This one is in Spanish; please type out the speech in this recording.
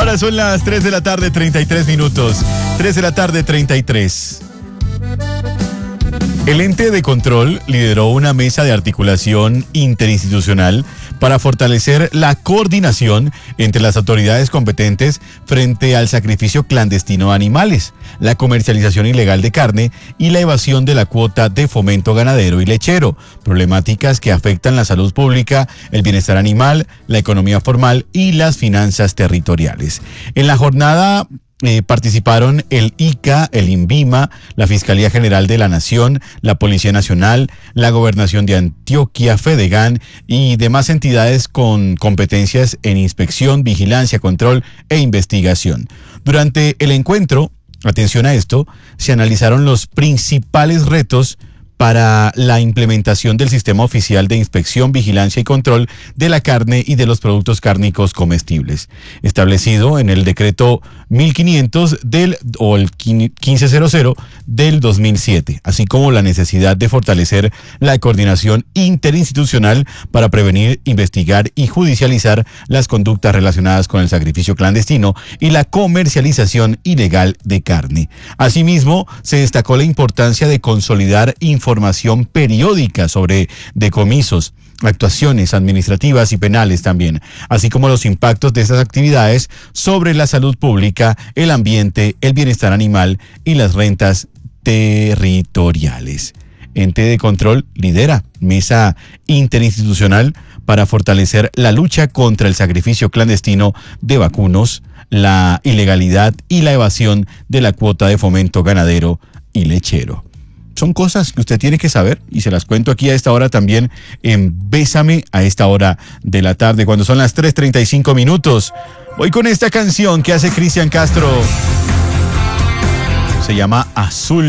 Ahora son las 3 de la tarde, 33 minutos. 3 de la tarde, 33. El ente de control lideró una mesa de articulación interinstitucional para fortalecer la coordinación entre las autoridades competentes frente al sacrificio clandestino de animales, la comercialización ilegal de carne y la evasión de la cuota de fomento ganadero y lechero, problemáticas que afectan la salud pública, el bienestar animal, la economía formal y las finanzas territoriales. En la jornada participaron el ICA, el INVIMA, la Fiscalía General de la Nación, la Policía Nacional, la Gobernación de Antioquia, Fedegan y demás entidades con competencias en inspección, vigilancia, control e investigación. Durante el encuentro, atención a esto, se analizaron los principales retos para la implementación del sistema oficial de inspección, vigilancia y control de la carne y de los productos cárnicos comestibles, establecido en el decreto 1500 el 1500 del 2007, así como la necesidad de fortalecer la coordinación interinstitucional para prevenir, investigar y judicializar las conductas relacionadas con el sacrificio clandestino y la comercialización ilegal de carne. Asimismo, se destacó la importancia de consolidar información periódica sobre decomisos, actuaciones administrativas y penales también, así como los impactos de estas actividades sobre la salud pública, el ambiente, el bienestar animal y las rentas territoriales. Ente de control lidera mesa interinstitucional para fortalecer la lucha contra el sacrificio clandestino de vacunos, la ilegalidad y la evasión de la cuota de fomento ganadero y lechero. Son cosas que usted tiene que saber y se las cuento aquí a esta hora también en Bésame a esta hora de la tarde, cuando son las 3:35 minutos. Voy con esta canción que hace Cristian Castro. Se llama Azul.